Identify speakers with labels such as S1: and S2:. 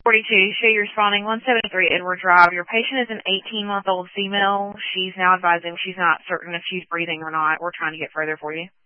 S1: 42, show you responding 173 Edward Drive. Your patient is an 18-month-old female. She's now advising she's not certain if she's breathing or not. We're trying to get further for you.